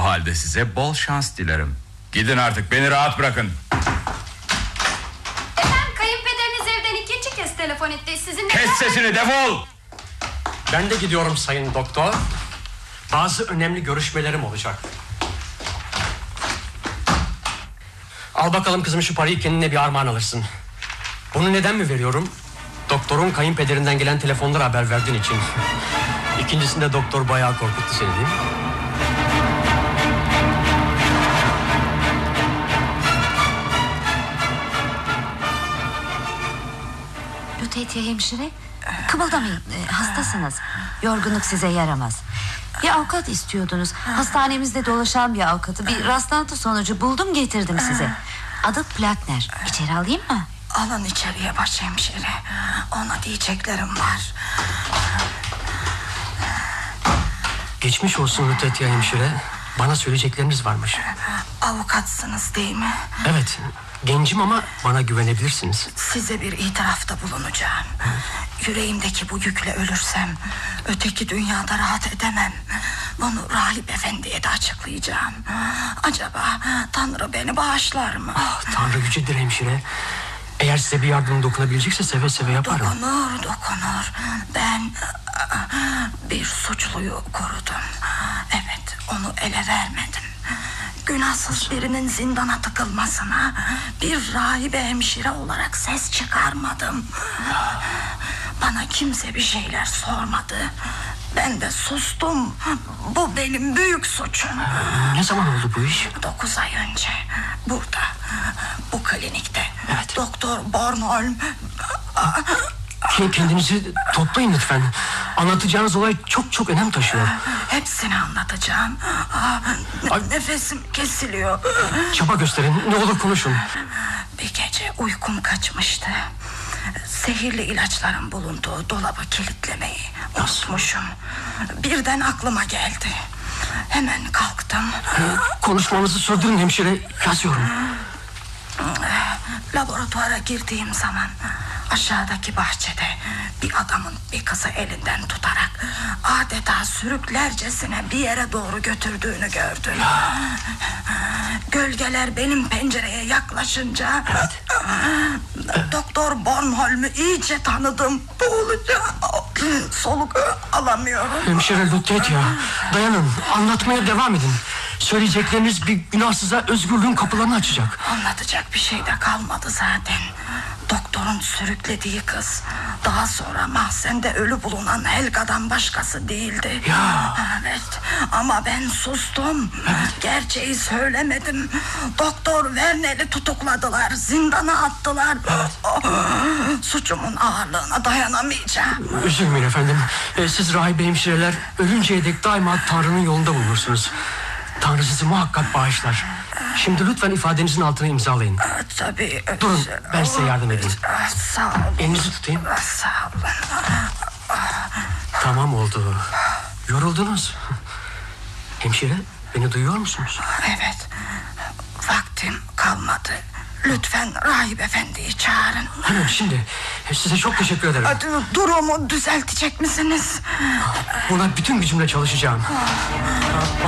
halde size bol şans dilerim. Gidin artık, beni rahat bırakın. Efendim, kayınpederiniz evden 2. kez telefon etti. Sizinle... Kes sesini, defol! Ben de gidiyorum sayın doktor. Bazı önemli görüşmelerim olacak. Al bakalım kızım şu parayı, kendine bir armağan alırsın. Bunu neden mi veriyorum? Doktorun kayınpederinden gelen telefonlara haber verdiğin için. İkincisinde doktor bayağı korkuttu seni, değil mi? Lütfetiye hemşire, kımıldamayın, hastasınız. Yorgunluk size yaramaz. Bir avukat istiyordunuz. Hastanemizde dolaşan bir avukatı, bir rastlantı sonucu buldum, getirdim size. Adı Platner. İçeri alayım mı? Alın içeriye başhemşire. Ona diyeceklerim var. Geçmiş olsun Lütfetiye hemşire. Bana söyleyecekleriniz varmış. Avukatsınız değil mi? Evet, gencim ama bana güvenebilirsiniz. Size bir itirafta bulunacağım. Yüreğimdeki bu yükle ölürsem öteki dünyada rahat edemem. Bunu rahip efendiye de açıklayacağım. Acaba Tanrı beni bağışlar mı? Oh, Tanrı yücedir hemşire. Eğer size bir yardım dokunabilecekse seve seve yaparım. Dokunur. Ben bir suçluyu korudum. Evet, onu ele vermedim. Günahsız birinin zindana tıkılmasına bir rahibe hemşire olarak ses çıkarmadım. Bana kimse bir şeyler sormadı. Ben de sustum. Bu benim büyük suçum. Ne zaman oldu bu iş? 9 ay önce. Burada, bu klinikte. Evet. Doktor Bornholm... Kendinizi toplayın lütfen. Anlatacağınız olay çok önem taşıyor. Hepsini anlatacağım. Nefesim kesiliyor. Çaba gösterin, ne olur konuşun. Bir gece uykum kaçmıştı. Zehirli ilaçların bulunduğu dolabı kilitlemeyi unutmuşum. Birden aklıma geldi. Hemen kalktım. Konuşmanızı sürdürün hemşire, yazıyorum. Laboratuvara girdiğim zaman aşağıdaki bahçede bir adamın bir kızı elinden tutarak adeta sürüklercesine bir yere doğru götürdüğünü gördüm. Gölgeler benim pencereye yaklaşınca Doktor Bornholm'u iyice tanıdım. Boğulacağım. Soluk alamıyorum. Hemşire Lütfetiye, dayanın, anlatmaya devam edin. Söyleyecekleriniz bir günahsıza özgürlüğün kapılarını açacak. Anlatacak bir şey de kalmadı zaten. Doktorun sürüklediği kız daha sonra mahzende ölü bulunan Helga'dan başkası değildi. Ya. Evet, ama ben sustum. Gerçeği söylemedim. Doktor Vernel'i tutukladılar, zindana attılar. Suçumun ağırlığına dayanamayacağım. Üzülmeyin efendim. Siz rahibe hemşireler ölünceye dek daima Tanrı'nın yolunda bulunursunuz. Tanrı sizi muhakkak bağışlar. Şimdi lütfen ifadenizin altına imzalayın. Tabii. Durun, ben size yardım edeyim. Sağ olun. Elinizi tutayım. Sağ olun. Tamam oldu. Yoruldunuz. Hemşire, beni duyuyor musunuz? Evet. Vaktim kalmadı. Lütfen rahip efendiyi çağırın. Hemen şimdi. Size çok teşekkür ederim. Durumu düzeltecek misiniz? Buna bütün gücümle çalışacağım.